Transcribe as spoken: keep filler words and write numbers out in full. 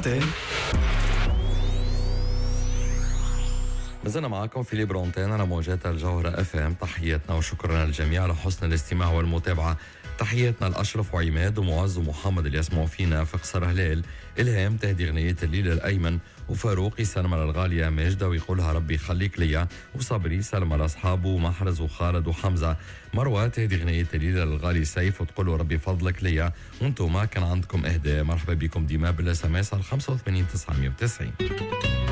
برونتين. مازلنا معكم في برونتين على موجات الجوهرة اف ام. تحياتنا وشكرا للجميع على حسن الاستماع والمتابعة. تحياتنا لأشرف وعماد ومعز ومحمد اللي يسمعوا فينا في قصر هلال. إلهام تهدي غنية الليل الأيمن، وفاروق يسلم على الغالية ماجدة ويقولها ربي يخليك ليا، وصبري يسلم على أصحابه ومحرز وخالد وحمزة. مروة تهدي غنية الليل للغالي سيف وتقول ربي فضلك ليا، وانتم ما كان عندكم إهداء. مرحبا بكم ديما بالاس ام اس على خمسة وثمانين تسعمية وتسعين.